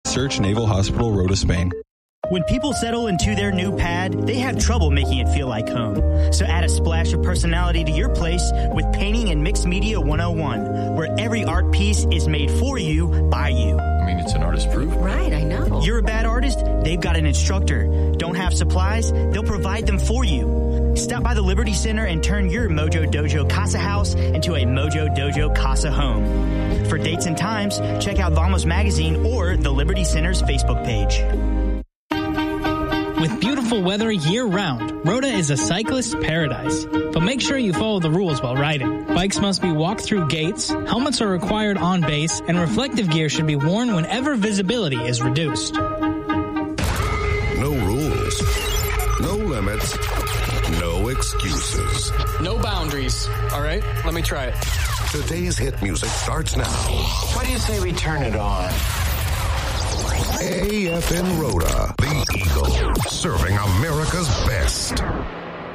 Search Naval Hospital, Rota, Spain. When people settle into their new pad, they have trouble making it feel like home. So add a splash of personality to your place with Painting and Mixed Media 101, where every art piece is made for you, by you. I mean, it's an artist proof. Right, I know. You're a bad artist? They've got an instructor. Don't have supplies? They'll provide them for you. Stop by the Liberty Center and turn your Mojo Dojo Casa house into a Mojo Dojo Casa home. For dates and times, check out Vamos Magazine or the Liberty Center's Facebook page. With beautiful weather year-round, Rota is a cyclist's paradise. But make sure you follow the rules while riding. Bikes must be walked through gates, helmets are required on base, and reflective gear should be worn whenever visibility is reduced. No rules, no limits, no excuses. No boundaries. All right, let me try it. Today's hit music starts now. What do you say we turn it on? AFN Rota, the Eagle, serving America's best.